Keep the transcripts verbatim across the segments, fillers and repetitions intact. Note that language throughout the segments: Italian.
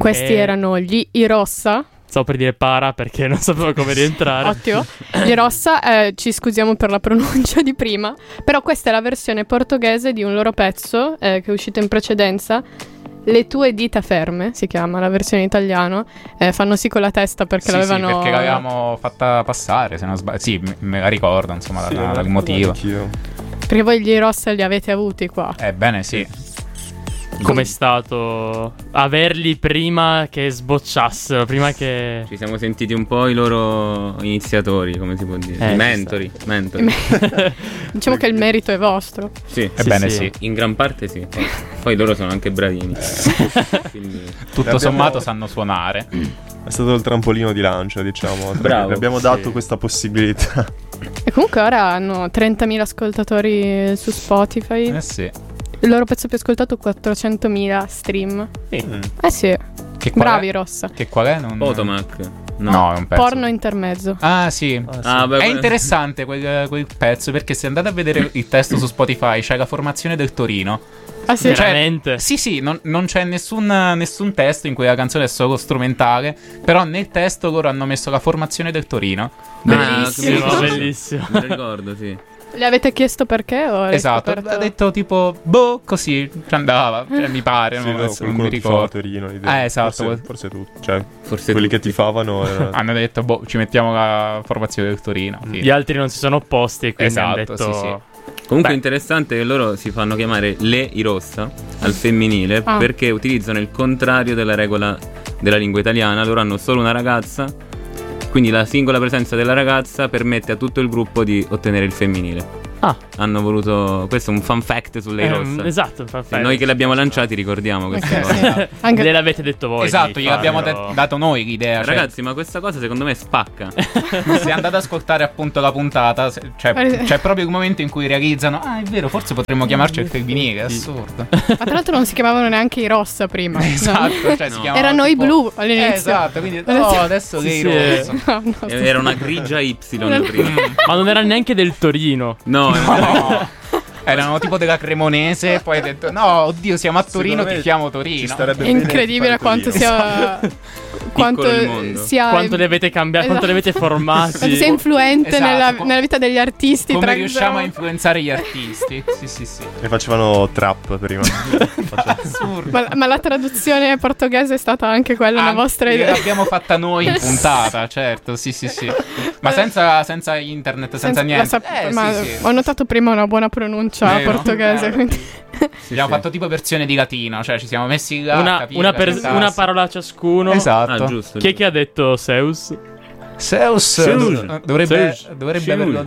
Questi E- erano gli Irossa. Stavo per dire para perché non sapevo come rientrare. Ottimo. Gli Rossa, eh, ci scusiamo per la pronuncia di prima, però questa è la versione portoghese di un loro pezzo eh, che è uscito in precedenza. Le tue dita ferme si chiama la versione in italiano. Eh, fanno sì con la testa perché Sì, l'avevano. sì, perché l'avevamo fatta passare, se non sbaglio. Sì, me- me la ricordo, insomma, Sì, la- me la la- il ricordo motivo. anch'io. Perché voi gli Rossa li avete avuti qua. Ebbene sì. Com'è stato averli prima che sbocciassero, prima che... Ci siamo sentiti un po' i loro iniziatori, come si può dire. Eh, I mentori, mentori. Diciamo che il merito è vostro. Sì, Ebbene sì. sì. in gran parte sì. Poi, poi loro sono anche bravini. Quindi... Tutto Abbiamo- sommato sanno suonare. È stato il trampolino di lancio, diciamo. Bravo. Vi abbiamo dato Sì. questa possibilità. E comunque ora hanno trentamila ascoltatori su Spotify. Eh sì. Il loro pezzo più ascoltato quattrocentomila stream. Mm. Eh sì, Che qual bravi è? Rossa. Che qual è? Non... Potomac. No, è un pezzo. Porno intermezzo. Ah sì. Ah, beh, È que- interessante quel, quel pezzo perché se andate a vedere il testo su Spotify c'è la formazione del Torino. Ah sì. Cioè, Veramente? Sì, sì, non, non c'è nessun, nessun testo in cui la canzone è solo strumentale, però nel testo loro hanno messo la formazione del Torino. Bellissimo. Ah, Bellissimo. Me lo ricordo, sì. Le avete chiesto perché? O hai Esatto, scoperto- ha detto tipo, boh, così, ci andava, cioè, mi pare, Sì, non, no, non qualcuno mi tifava a ricordo. Torino. l'idea. Ah, esatto. Forse, forse tu. Cioè, Forse quelli che tutti. tifavano erano... Hanno detto, boh, ci mettiamo la formazione del Torino. sì. Gli altri non si sono opposti e quindi hanno Esatto, detto... sì, sì. Comunque Beh. è interessante che loro si fanno chiamare le Irossa al femminile Ah. perché utilizzano il contrario della regola della lingua italiana. Loro hanno solo una ragazza, quindi la singola presenza della ragazza permette a tutto il gruppo di ottenere il femminile. Ah, Hanno voluto... Questo è un fun fact sulle ehm, Irossa. esatto. E noi che li abbiamo lanciati ricordiamo queste Ok, cose. sì. Anche- Gliel'avete detto voi. Esatto, di gliel'abbiamo farlo. de- dato noi l'idea. Cioè, Ragazzi, ma questa cosa secondo me spacca. se andate ad ascoltare appunto la puntata, se- cioè, c'è proprio il momento in cui realizzano, ah, è vero, forse potremmo chiamarci il femminile, è assurdo. Ma tra l'altro non si chiamavano neanche i Rossa prima. No. Esatto, cioè si No. chiamavano Erano i tipo- blu all'inizio. Eh, esatto, quindi Adesso- oh, adesso Sì, che sì. iroso. No, no, sto- Era una grigia Y prima. Ma non era neanche del Torino. No, No. Erano tipo della Cremonese, poi hai detto no, oddio, siamo a Torino, Secondo me ti chiamo ci Torino. starebbe È bene incredibile fare quanto Torino. sia quanto il mondo. sia Quanto li avete cambiati, quanto li avete formati. quanto sia influente Esatto, nella, co- nella vita degli artisti. Come tra- riusciamo a influenzare gli artisti? Sì, sì, sì. E facevano trap prima. Assurdo. ma, ma la traduzione portoghese è stata anche quella una Ah, vostra sì, idea? l'abbiamo fatta noi in puntata, certo, sì, sì, sì. Ma senza, senza internet, senza, Senza- niente. la sap- Eh, ma sì, sì. ho notato prima una buona pronuncia Vero? portoghese. Eh. Quindi... Abbiamo fatto tipo versione di latino, cioè ci siamo messi là a Una, capire una, la per- sintassi. una parola a ciascuno. Esatto. Ah, giusto. Chi è che ha detto Zeus? Zeus Zeus. dov- dovrebbe, Zeus. dovrebbe Zeus. averlo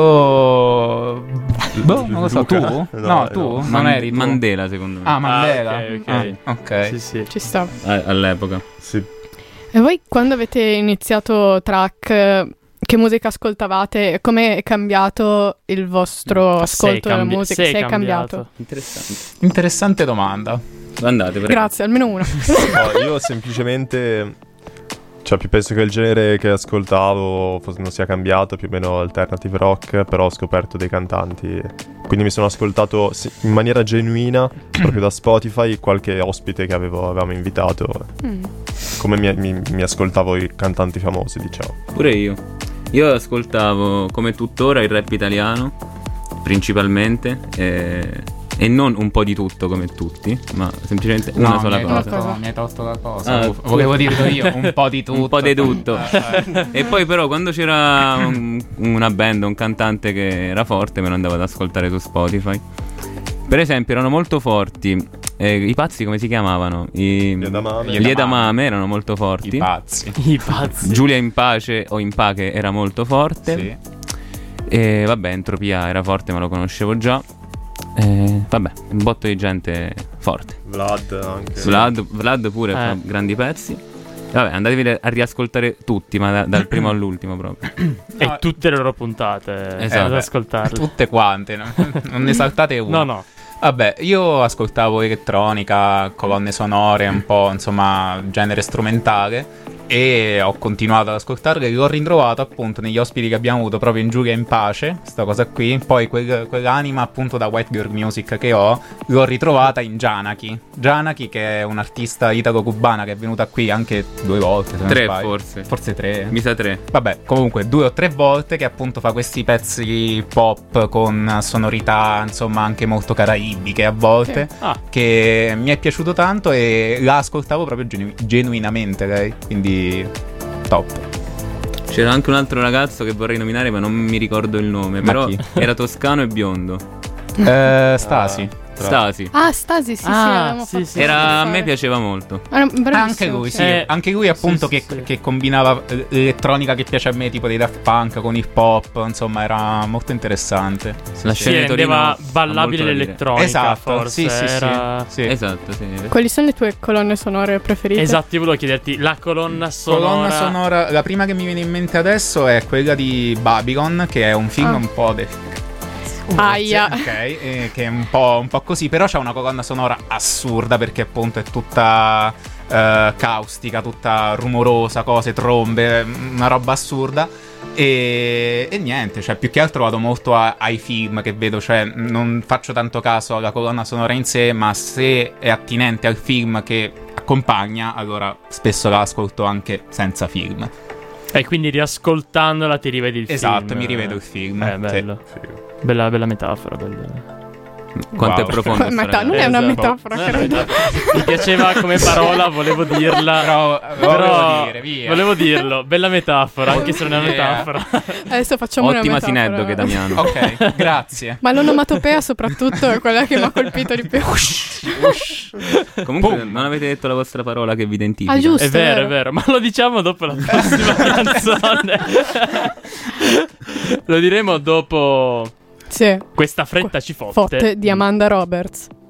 detto. Boh, non lo so, Luca? tu? No, No, eh, tu? no. Non Man- eri tu? Mandela, secondo me. Ah, Mandela. Ah, ok, ok. Ah, ok. Sì, sì. Ci sta. A- all'epoca. Sì. E voi quando avete iniziato track, eh, che musica ascoltavate? Come è cambiato il vostro Sei ascolto della cambi- musica? sei Se è cambiato? cambiato. Interessante. Interessante domanda. Andate, prego. Grazie, almeno una. No, io semplicemente... Cioè, più penso che il genere che ascoltavo fosse- non sia cambiato, più o meno alternative rock, però ho scoperto dei cantanti. Quindi mi sono ascoltato sì, in maniera genuina, proprio da Spotify, qualche ospite che avevo, avevamo invitato. Mm. Come mi, mi- mi ascoltavo i cantanti famosi, diciamo. Pure io. Io ascoltavo come tuttora il rap italiano, principalmente, e, e non un po' di tutto come tutti, ma semplicemente una No, sola mi hai cosa. tolto- cosa. Mi hai tolto la cosa. Ah, Volevo dirlo io, un po' di tutto. Un po' di tutto. Eh, E poi però quando c'era un- una band, un cantante che era forte, me lo andavo ad ascoltare su Spotify. Per esempio erano molto forti eh, i pazzi, come si chiamavano? I, Gli Edamame. Gli Edamame erano molto forti. I pazzi. I pazzi. Giulia in pace o in pace era molto forte. Sì. E vabbè, Entropia era forte, ma lo conoscevo già. E vabbè, un botto di gente forte. Vlad anche. Vlad, Vlad pure Eh. fa grandi pezzi. Vabbè, andatevi a riascoltare tutti, ma da- dal primo all'ultimo proprio. E No. tutte le loro puntate. Esatto. Ad vabbè. ascoltarle. Tutte quante, no? Non ne saltate una. No, no. Vabbè, io ascoltavo elettronica, colonne sonore, un po', insomma, genere strumentale. e ho continuato ad ascoltarla e l'ho ritrovato appunto negli ospiti che abbiamo avuto proprio in Giulia in Pace, sta cosa qui. Poi quel, quell'anima appunto da White Girl Music che ho l'ho ritrovata in Janaki. Janaki, che è un'artista italo-cubana che è venuta qui anche due volte, se non Tre sbaglio. forse. Forse tre. Mi sa tre. Vabbè, comunque due o tre volte, che appunto fa questi pezzi pop con sonorità insomma anche molto caraibiche a volte, Sì. Ah, che mi è piaciuto tanto e la ascoltavo proprio genu- genuinamente lei, quindi top. C'era anche un altro ragazzo che vorrei nominare, ma non mi ricordo il nome. Ma Però chi? era toscano e biondo. Eh, Stasi. Tra- Stasi. Ah, Stasi, sì, sì, Ah, l'avevamo sì, fatto sì. Era, a me fare. piaceva molto. Era bravissimo, Anche lui, sì. Eh, Anche lui appunto sì, che, sì, sì. che combinava eh, l'elettronica che piace a me, tipo dei Daft Punk con il pop, insomma era molto interessante. La si scena di Torino rendeva ha ballabile molto da dire. l'elettronica, Esatto, forse. sì, sì, era... sì, sì. Esatto, sì. Quali sono le tue colonne sonore preferite? Esatto, io volevo chiederti, la colonna sonora... Colonna sonora, la prima che mi viene in mente adesso è quella di Babylon, che è un film Ah. un po' de... Aia. Ok, eh, che è un po', un po' così, però c'ha una colonna sonora assurda perché appunto è tutta eh, caustica, tutta rumorosa, cose, trombe, una roba assurda. E, e niente, cioè più che altro vado molto a- ai film che vedo, cioè non faccio tanto caso alla colonna sonora in sé, ma se è attinente al film che accompagna, allora spesso la ascolto anche senza film. E quindi riascoltandola ti rivedi il Esatto, film. mi rivedo il film. Eh, sì. bello. Figo. Bella, bella metafora, bella. Quanto Wow. è profondo sto Ma ta- non ragazzo. è una Esatto. metafora, No, no, credo. no. Mi piaceva come parola, volevo dirla. Però, Però volevo dire, via. volevo dirlo, bella metafora, anche se non è una Yeah. metafora. Adesso facciamo una Ottima metafora. Sineddo che Damiano. Ok, grazie. Ma l'onomatopea soprattutto è quella che mi ha colpito di più. Comunque Boom. non avete detto la vostra parola che vi identifica. Ah, giusto. È vero, vero. è vero, ma lo diciamo dopo la prossima canzone. Lo diremo dopo Sì. questa fretta ci fotte. Fotte di Amanda Roberts.